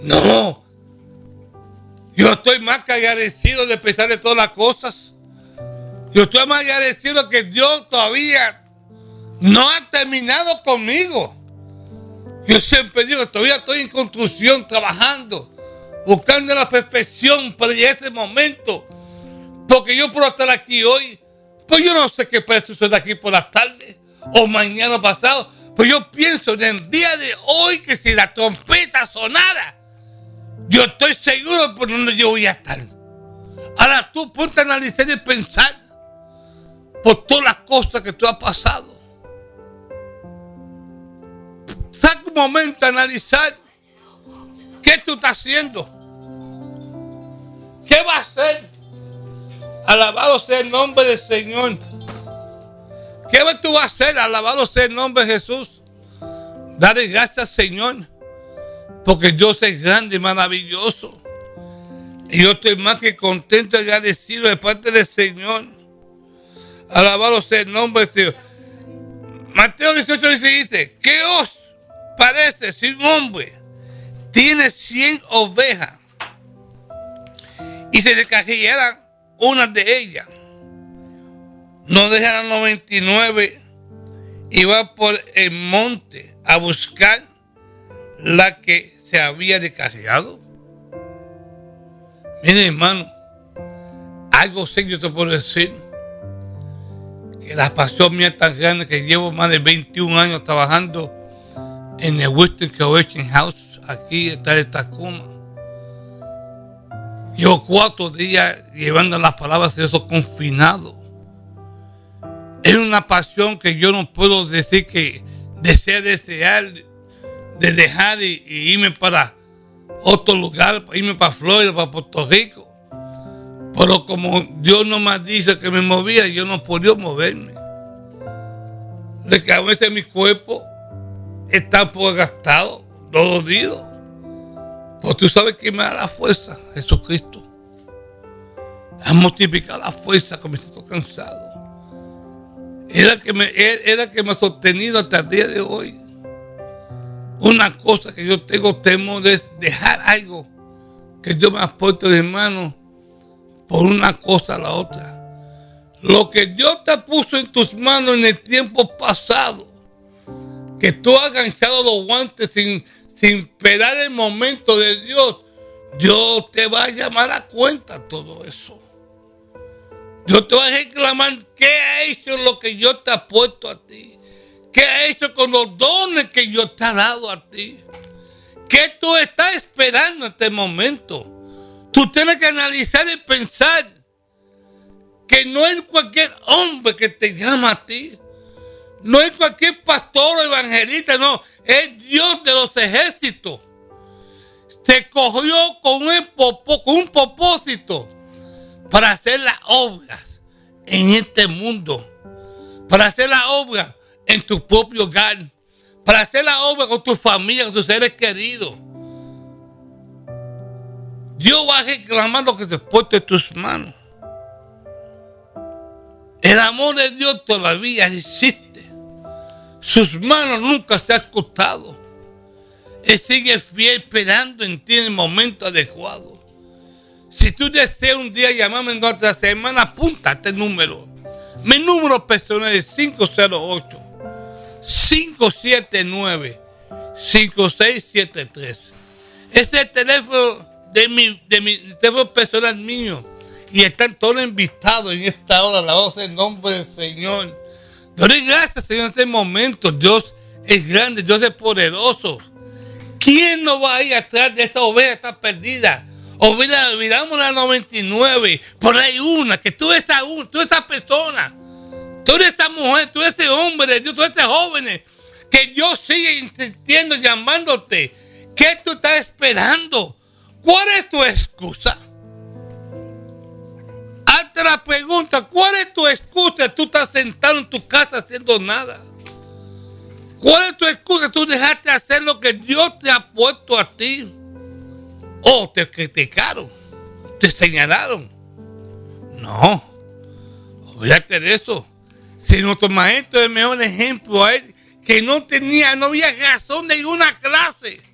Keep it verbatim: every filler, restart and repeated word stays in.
No. Yo estoy más que agradecido de pesar de todas las cosas. Yo estoy más agradecido que Dios todavía no ha terminado conmigo. Yo siempre digo, todavía estoy en construcción, trabajando, buscando la perfección para llegar a ese momento. Porque yo puedo estar aquí hoy, pues yo no sé qué puede suceder aquí por la tarde o mañana pasado. Pues yo pienso en el día de hoy que si la trompeta sonara, yo estoy seguro por donde yo voy a estar. Ahora tú ponte a analizar y pensar por todas las cosas que tú has pasado. Saca un momento a analizar qué tú estás haciendo. ¿Qué va a hacer? Alabado sea el nombre del Señor. ¿Qué tú vas a hacer? Alabado sea el nombre de Jesús. Dale gracias, Señor, porque Dios es grande y maravilloso. Y yo estoy más que contento y agradecido de parte del Señor. Alabado sea el nombre del Señor. Mateo dieciocho dice, ¿qué os parece si un hombre tiene cien ovejas y se le cayeran una de ellas? No deja las noventa y nueve y va por el monte a buscar la que se había descarriado. Mire, hermano, algo serio te puedo decir, que la pasión mía es tan grande que llevo más de veintiún años trabajando en el Western Correction House, aquí está de Tacoma. Llevo cuatro días llevando las palabras de esos confinados. Es una pasión que yo no puedo decir que desea desear de dejar y, y irme para otro lugar, irme para Florida, para Puerto Rico. Pero como Dios no me ha dicho que me movía, yo no podía moverme. De que a veces mi cuerpo está un poco gastado, dolorido. Pues tú sabes que me da la fuerza, Jesucristo. Ha multiplicado la fuerza que me siento cansado. Era que me, era que me ha sostenido hasta el día de hoy. Una cosa que yo tengo temor es dejar algo que Dios me ha puesto de mano por una cosa a la otra. Lo que Dios te puso en tus manos en el tiempo pasado, que tú has ganchado los guantes sin, sin esperar el momento de Dios, Dios te va a llamar a cuenta todo eso. Dios te va a reclamar qué ha hecho lo que yo te ha puesto a ti. ¿Qué ha hecho con los dones que yo te ha dado a ti? ¿Qué tú estás esperando en este momento? Tú tienes que analizar y pensar que no es cualquier hombre que te llama a ti. No es cualquier pastor o evangelista, no. Es Dios de los ejércitos. Se cogió con un, popo, con un propósito para hacer las obras en este mundo. Para hacer las obras en tu propio hogar, para hacer la obra con tu familia, con tus seres queridos. Dios va a reclamar lo que se pueste en tus manos. El amor de Dios todavía existe. Sus manos nunca se han cortado. Él sigue fiel esperando en ti en el momento adecuado. Si tú deseas un día llamarme en otra semana, apunta este número. Mi número personal es cinco cero ocho, cinco siete nueve, cinco seis siete tres. Ese es el teléfono de mi, de mi teléfono personal mío. Y están todos invitados en esta hora. Alabado sea el nombre del Señor. Doy gracias, Señor, en este momento. Dios es grande, Dios es poderoso. ¿Quién no va a ir atrás de esta oveja está perdida? O mira, miramos la noventa y nueve, por ahí una, que tú eres esa, tú esa persona, tú eres esa mujer, tú eres ese hombre, Dios, tú eres ese joven, que Dios sigue insistiendo, llamándote. ¿Qué tú estás esperando? ¿Cuál es tu excusa? Hazte la pregunta, ¿cuál es tu excusa? Tú estás sentado en tu casa haciendo nada. ¿Cuál es tu excusa? Tú dejaste de hacer lo que Dios te ha puesto a ti. O te criticaron, te señalaron. No, olvídate de eso. Si nuestro maestro es el mejor ejemplo a él, que no tenía, no había razón de ninguna clase